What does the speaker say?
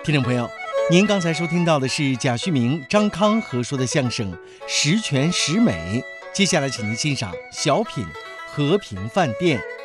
听众朋友，您刚才收听到的是贾旭明、张康合说的相声《十全十美》，接下来请您欣赏小品《和平饭店》。